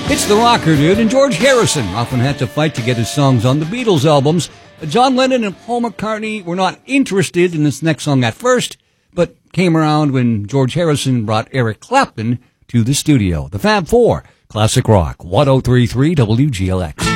It's the rocker dude, and George Harrison often had to fight to get his songs on the Beatles albums. John Lennon and Paul McCartney were not interested in this next song at first, but came around when George Harrison brought Eric Clapton to the studio. The Fab Four, Classic Rock, 103.3 WGLX.